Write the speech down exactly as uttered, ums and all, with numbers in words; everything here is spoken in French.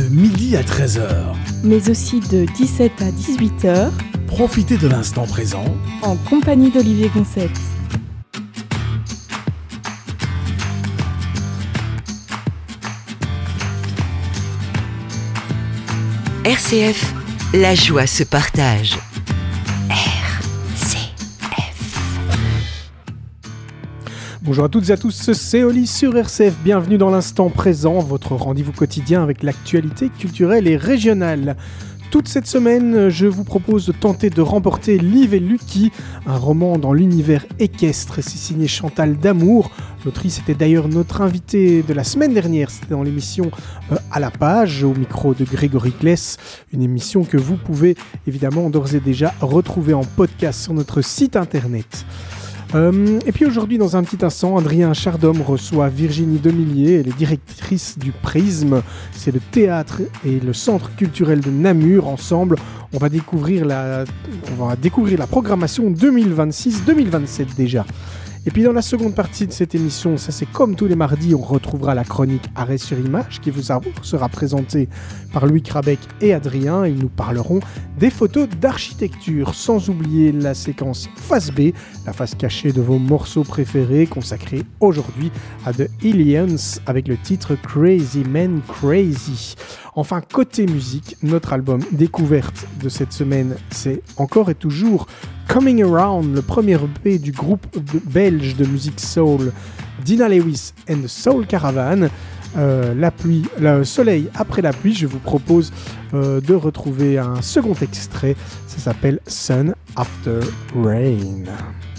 midi à treize heures. Mais aussi de dix-sept à dix-huit heures. Profitez de l'instant présent en compagnie d'Olivier Goncept. R C F, la joie se partage. R C F. Bonjour à toutes et à tous, c'est Oli sur R C F. Bienvenue dans l'instant présent, votre rendez-vous quotidien avec l'actualité culturelle et régionale. Toute cette semaine, je vous propose de tenter de remporter Liv et Lucky, un roman dans l'univers équestre. C'est signé Chantal Damour. L'autrice était d'ailleurs notre invitée de la semaine dernière. C'était dans l'émission euh, À la page, au micro de Grégory Kless. Une émission que vous pouvez évidemment d'ores et déjà retrouver en podcast sur notre site internet. Euh, et puis aujourd'hui, dans un petit instant, Adrien Chardhomme reçoit Virginie Demillier, elle est directrice du Prisme. C'est le théâtre et le centre culturel de Namur. Ensemble, on va découvrir la, on va découvrir la programmation deux mille vingt-six deux mille vingt-sept déjà. Et puis dans la seconde partie de cette émission, ça c'est comme tous les mardis, on retrouvera la chronique Arrêt sur image qui vous sera présentée par Louis Crabec et Adrien. Ils nous parleront des photos d'architecture, sans oublier la séquence face B, la face cachée de vos morceaux préférés, consacrée aujourd'hui à The Aliens avec le titre Crazy Man Crazy. Enfin, côté musique, notre album découverte de cette semaine, c'est encore et toujours Coming Around, le premier E P du groupe de, belge de musique soul Dina Lewis and the Soul Caravan. Euh, la pluie, le soleil après la pluie, je vous propose euh, de retrouver un second extrait, ça s'appelle Sun After Rain.